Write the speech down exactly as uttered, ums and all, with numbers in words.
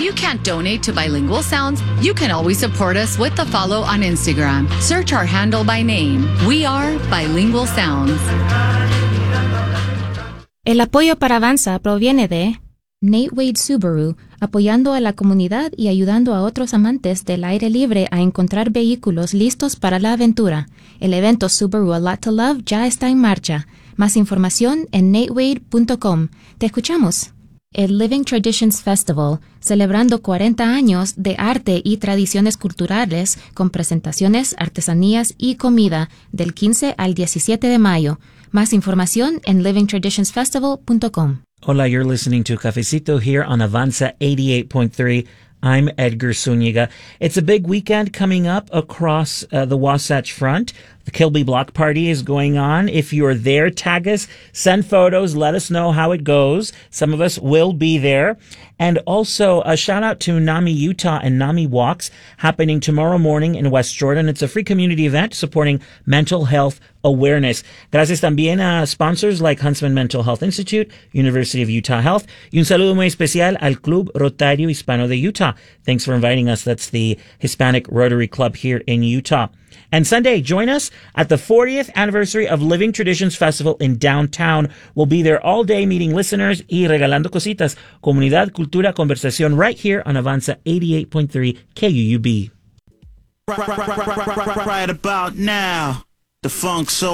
If you can't donate to Bilingual Sounds, you can always support us with a follow on Instagram. Search our handle by name. We are Bilingual Sounds. El apoyo para Avanza proviene de Nate Wade Subaru, apoyando a la comunidad y ayudando a otros amantes del aire libre a encontrar vehículos listos para la aventura. El evento Subaru A Lot to Love ya está en marcha. Más información en nate wade punto com. Te escuchamos. El Living Traditions Festival, celebrando cuarenta años de arte y tradiciones culturales con presentaciones, artesanías y comida del quince al diecisiete de mayo. Más información en living traditions festival punto com. Hola, you're listening to Cafecito here on Avanza eighty-eight point three. I'm Edgar Zuniga. It's a big weekend coming up across uh, the Wasatch Front. The Kilby Block Party is going on. If you're there, tag us, send photos, let us know how it goes. Some of us will be there. And also a shout out to NAMI Utah and NAMI Walks happening tomorrow morning in West Jordan. It's a free community event supporting mental health awareness. Gracias también a sponsors like Huntsman Mental Health Institute, University of Utah Health, y un saludo muy especial al Club Rotario Hispano de Utah. Thanks for inviting us. That's the Hispanic Rotary Club here in Utah. And Sunday, join us at the fortieth anniversary of Living Traditions Festival in downtown. We'll be there all day meeting listeners y regalando cositas. Comunidad, cultura, conversación right here on Avanza eighty-eight point three K U U B. Right about now, the funk soul